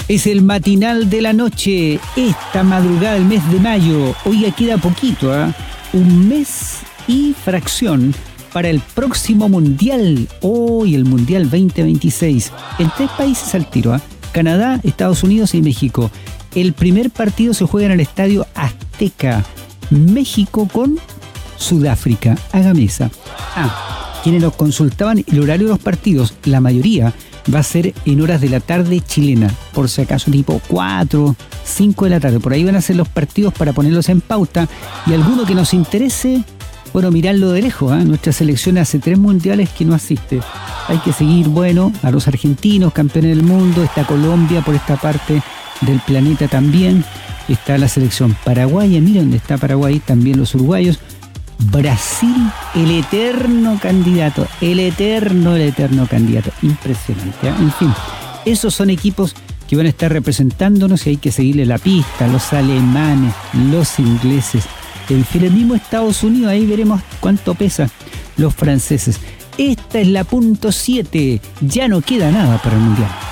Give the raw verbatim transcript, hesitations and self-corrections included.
Es el matinal de la noche, esta madrugada del mes de mayo. Oiga, queda poquito, ¿eh? Un mes y fracción para el próximo Mundial. Hoy, oh, el Mundial veinte veintiséis. En tres países al tiro, ¿eh? Canadá, Estados Unidos y México. El primer partido se juega en el Estadio Azteca. México con Sudáfrica. Hágame esa. Ah, quienes nos consultaban el horario de los partidos, la mayoría va a ser en horas de la tarde chilena, por si acaso tipo cuatro, cinco de la tarde. Por ahí van a ser los partidos para ponerlos en pauta y alguno que nos interese, bueno, mirarlo de lejos, ¿eh? Nuestra selección hace tres mundiales que no asiste. Hay que seguir, bueno, a los argentinos, campeones del mundo, está Colombia por esta parte del planeta también, está la selección paraguaya, miren dónde está Paraguay, también los uruguayos. Brasil, el eterno candidato, el eterno, el eterno candidato. Impresionante, ¿eh? En fin, esos son equipos que van a estar representándonos y hay que seguirle la pista. Los alemanes, los ingleses, en fin, el mismo Estados Unidos, ahí veremos cuánto pesa los franceses. Esta es la punto siete, ya no queda nada para el Mundial.